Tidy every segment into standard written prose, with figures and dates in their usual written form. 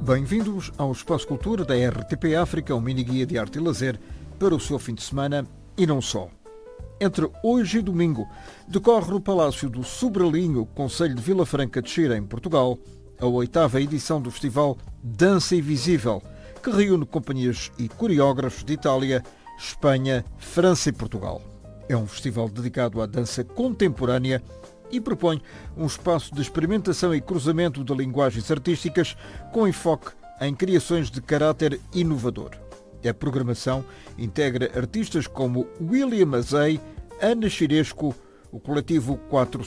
Bem-vindos ao Espaço Cultura da RTP África, um mini-guia de arte e lazer para o seu fim de semana e não só. Entre hoje e domingo, decorre no Palácio do Sobralinho, concelho de Vila Franca de Xira, em Portugal, a 8ª edição do festival Dança Invisível, que reúne companhias e coreógrafos de Itália, Espanha, França e Portugal. É um festival dedicado à dança contemporânea e propõe um espaço de experimentação e cruzamento de linguagens artísticas com enfoque em criações de caráter inovador. A programação integra artistas como William Azei, Ana Chiresco, o coletivo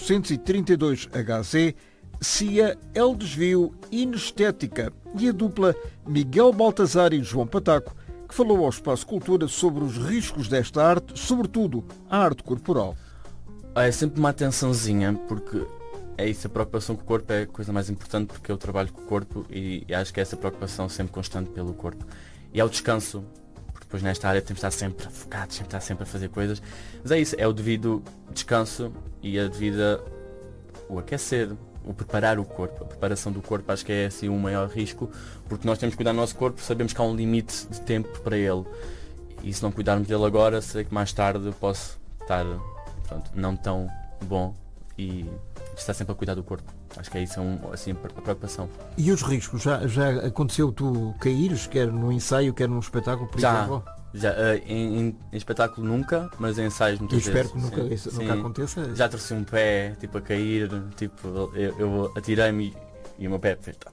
432HZ, Cia, El Desvio, Inestética e a dupla Miguel Baltazar e João Pataco, que falou ao Espaço Cultura sobre os riscos desta arte, sobretudo a arte corporal. É sempre uma atençãozinha, porque é isso, a preocupação com o corpo é a coisa mais importante, porque eu trabalho com o corpo e acho que é essa preocupação sempre constante pelo corpo. E ao descanso, porque depois nesta área temos de estar sempre focados, sempre estar sempre a fazer coisas. Mas é isso, é o devido descanso e a devida o aquecer, o preparar o corpo. A preparação do corpo acho que é assim o maior risco, porque nós temos que cuidar do nosso corpo, sabemos que há um limite de tempo para ele. E se não cuidarmos dele agora, sei que mais tarde eu posso estar não tão bom e estar sempre a cuidar do corpo. Acho que é isso, assim, a preocupação. E os riscos? Já aconteceu tu caíres, quer no ensaio, quer num espetáculo, por exemplo? Já, em espetáculo nunca, mas em ensaios muitas vezes. Eu espero que nunca aconteça. Já torci um pé, tipo, a cair, tipo, eu atirei-me e o meu pé fez...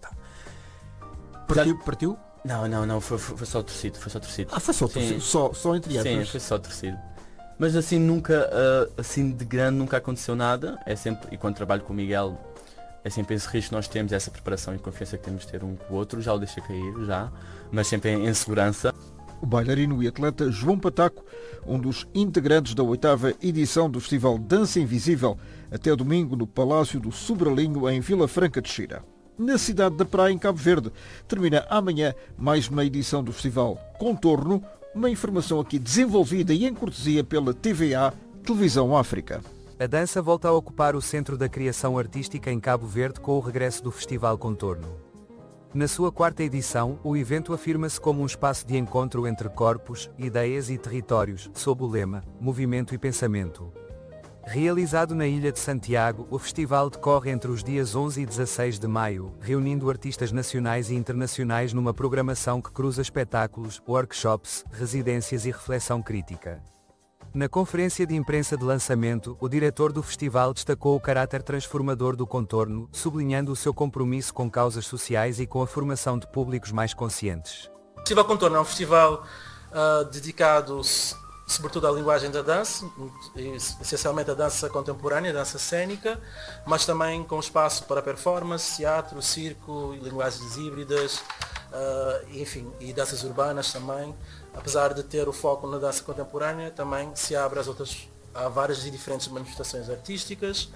Partiu? Não, foi só torcido, foi só torcido. Foi só torcido? Só entre aspas? Sim, foi só torcido. Mas assim nunca, assim de grande nunca aconteceu nada. É sempre, e quando trabalho com o Miguel, é sempre esse risco que nós temos, essa preparação e confiança que temos de ter um com o outro. Já o deixei cair, mas sempre em segurança. O bailarino e atleta João Pataco, um dos integrantes da 8ª edição do Festival Dança Invisível, até domingo no Palácio do Sobralinho, em Vila Franca de Xira. Na cidade da Praia, em Cabo Verde, termina amanhã mais uma edição do Festival Contorno, uma informação aqui desenvolvida e em cortesia pela TVA, Televisão África. A dança volta a ocupar o centro da criação artística em Cabo Verde com o regresso do Festival Contorno. Na sua 4ª edição, o evento afirma-se como um espaço de encontro entre corpos, ideias e territórios, sob o lema Movimento e Pensamento. Realizado na Ilha de Santiago, o festival decorre entre os dias 11 e 16 de maio, reunindo artistas nacionais e internacionais numa programação que cruza espetáculos, workshops, residências e reflexão crítica. Na conferência de imprensa de lançamento, o diretor do festival destacou o caráter transformador do Contorno, sublinhando o seu compromisso com causas sociais e com a formação de públicos mais conscientes. O Festival Contorno é um festival dedicado sobretudo à linguagem da dança, essencialmente a dança contemporânea, a dança cênica, mas também com espaço para performance, teatro, circo, linguagens híbridas, enfim, e danças urbanas também. Apesar de ter o foco na dança contemporânea, também se abre a várias e diferentes manifestações artísticas.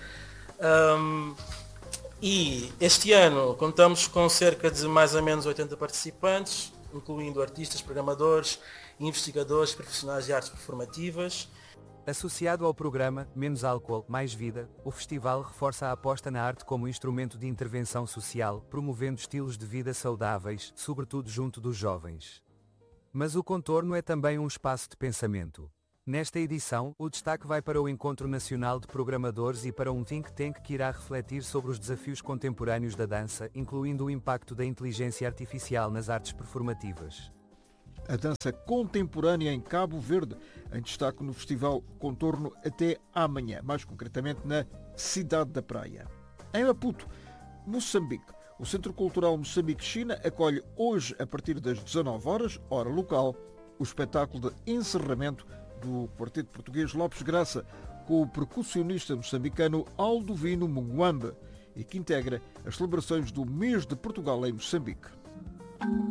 E este ano contamos com cerca de mais ou menos 80 participantes, incluindo artistas, programadores, investigadores, profissionais de artes performativas. Associado ao programa Menos Álcool, Mais Vida, o festival reforça a aposta na arte como instrumento de intervenção social, promovendo estilos de vida saudáveis, sobretudo junto dos jovens. Mas o Contorno é também um espaço de pensamento. Nesta edição, o destaque vai para o Encontro Nacional de Programadores e para um think tank que irá refletir sobre os desafios contemporâneos da dança, incluindo o impacto da inteligência artificial nas artes performativas. A dança contemporânea em Cabo Verde, em destaque no Festival Contorno até amanhã, mais concretamente na Cidade da Praia. Em Maputo, Moçambique, o Centro Cultural Moçambique-China acolhe hoje, a partir das 19 horas, hora local, o espetáculo de encerramento do Quarteto Português Lopes Graça, com o percussionista moçambicano Aldovino Munguambe, e que integra as celebrações do Mês de Portugal em Moçambique.